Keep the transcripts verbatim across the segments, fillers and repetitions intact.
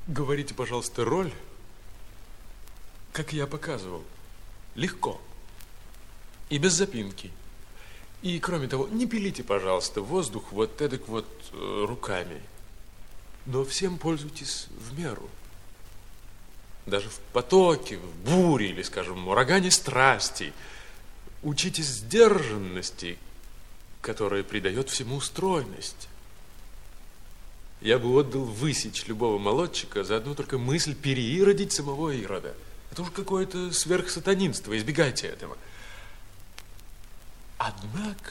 Говорите, пожалуйста, роль, как я показывал. Легко. И без запинки. И, кроме того, не пилите, пожалуйста, воздух вот эдак вот э, руками. Но всем пользуйтесь в меру. Даже в потоке, в буре или, скажем, в урагане страстей. Учитесь сдержанности, которая придает всему стройность. Я бы отдал высечь любого молодчика за одну только мысль переиродить самого Ирода. Это уж какое-то сверхсатанинство, избегайте этого. Однако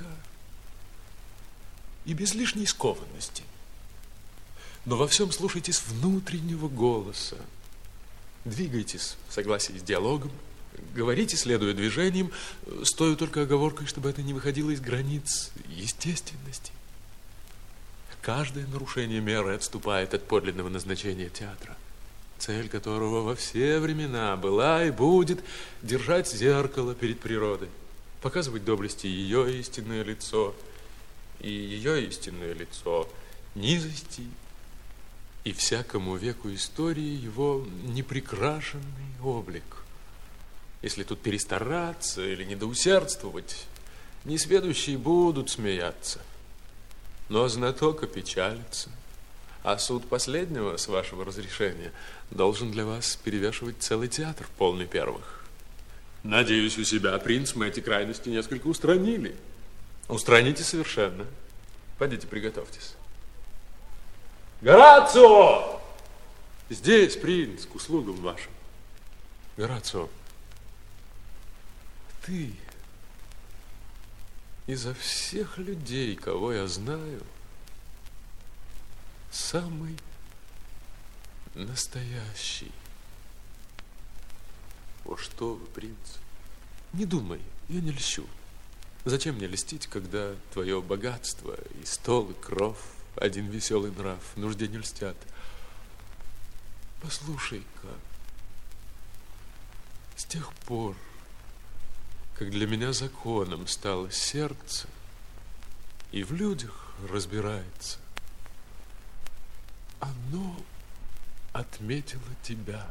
и без лишней скованности. Но во всем слушайтесь внутреннего голоса. Двигайтесь в согласии с диалогом, говорите, следуя движениям, с той только оговоркой, чтобы это не выходило из границ естественности. Каждое нарушение меры отступает от подлинного назначения театра, цель которого во все времена была и будет держать зеркало перед природой, показывать доблести ее истинное лицо и ее истинное лицо низости и всякому веку истории его неприкрашенный облик. Если тут перестараться или недоусердствовать, несведущие будут смеяться, но знаток опечалится, а суд последнего, с вашего разрешения, должен для вас перевешивать целый театр, полный первых. Надеюсь, у себя, принц, мы эти крайности несколько устранили. Устраните совершенно. Пойдите, приготовьтесь. Горацио! Здесь, принц, к услугам вашим. Горацио, ты изо всех людей, кого я знаю, самый настоящий. О, что вы, принц? Не думай, я не льщу. Зачем мне льстить, когда твое богатство и стол, и кров, один веселый нрав, нужде не льстят? Послушай-ка, с тех пор, как для меня законом стало сердце и в людях разбирается, оно отметило тебя.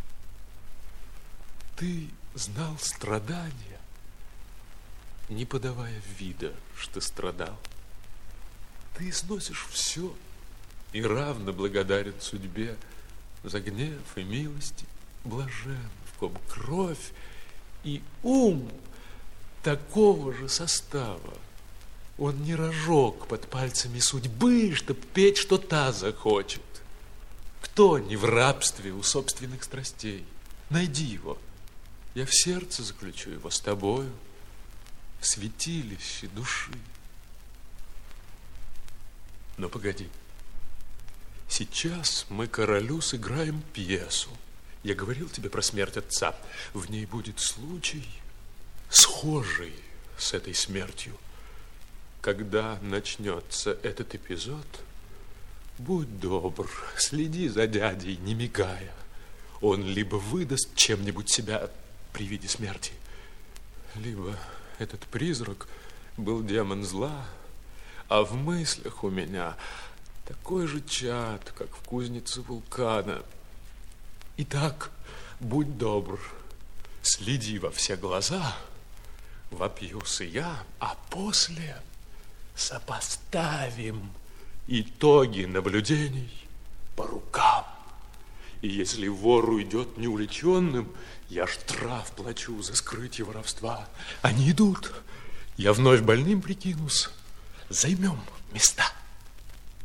Ты знал страдания, не подавая вида, что страдал. Ты сносишь все и равно благодарен судьбе за гнев и милости. Блажен, в ком кровь и ум такого же состава. Он не рожок под пальцами судьбы, чтоб петь, что та захочет. Кто не в рабстве у собственных страстей? Найди его. Я в сердце заключу его с тобою, в святилище души. Но погоди. Сейчас мы королю сыграем пьесу. Я говорил тебе про смерть отца. В ней будет случай, схожий с этой смертью. Когда начнется этот эпизод, будь добр, следи за дядей, не мигая. Он либо выдаст чем-нибудь себя при виде смерти, либо этот призрак был демон зла, а в мыслях у меня такой же чад, как в кузнице вулкана. Итак, будь добр, следи во все глаза, вопьюсь и я, а после сопоставим итоги наблюдений по рукам. И если вор уйдет неувлеченным, я штраф плачу за скрытие воровства. Они идут, я вновь больным прикинусь, займем места.